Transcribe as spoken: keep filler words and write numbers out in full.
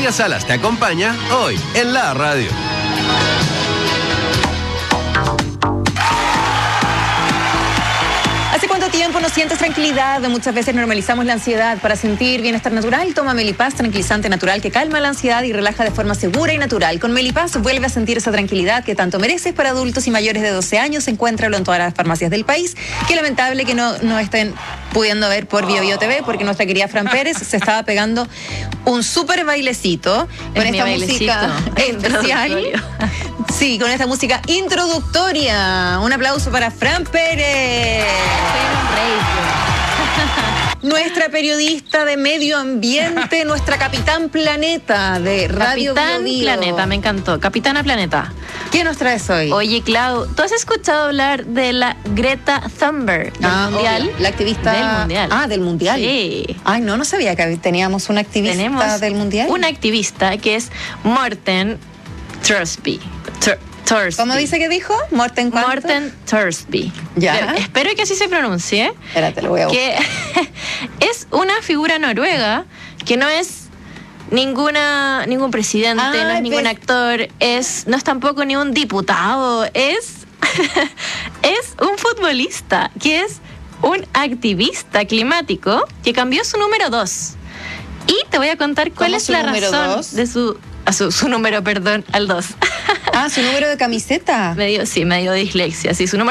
Matías Salas te acompaña hoy en la radio. ¿Hace cuánto tiempo no sientes tranquilidad? Muchas veces normalizamos la ansiedad. Para sentir bienestar natural, toma Melipaz, tranquilizante natural que calma la ansiedad y relaja de forma segura y natural. Con Melipaz vuelve a sentir esa tranquilidad que tanto mereces. Para adultos y mayores de doce años, encuéntralo en todas las farmacias del país. Qué lamentable que no, no estén pudiendo ver por Bio Bio T V, porque nuestra querida Fran Pérez se estaba pegando un súper bailecito con es esta música especial. Sí, con esta música introductoria. Un aplauso para Fran Pérez. Nuestra periodista de medio ambiente, nuestra Capitán Planeta de Radio Capitán Bio Bio. Planeta, me encantó. Capitana Planeta. ¿Qué nos traes hoy? Oye, Clau, ¿tú has escuchado hablar de la Greta Thunberg del ah, Mundial? Obvio. La activista del Mundial. Ah, del Mundial. Sí. Ay, no, no sabía que teníamos una activista Tenemos del Mundial. Una activista que es Morten Thorsby. Thur Thorsby. ¿Cómo dice que dijo? Morten ¿cuánto? Morten Thorsby. Ya. Pero espero que así se pronuncie. Espérate, lo voy a buscar. Que es una figura noruega que no es ninguna ningún presidente, ah, no es ningún ves. actor, es no es tampoco ni un diputado, es es un futbolista que es un activista climático que cambió su número dos. Y te voy a contar cuál ¿Cómo es su la número razón dos? de su, a su su número, perdón, al dos. Ah, su número de camiseta. medio sí, medio dislexia, sí, su número